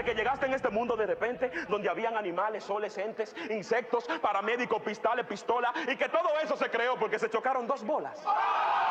que llegaste en este mundo de repente, donde habían animales, soles, entes, insectos, paramédicos, pistola, y que todo eso se creó porque se chocaron dos bolas.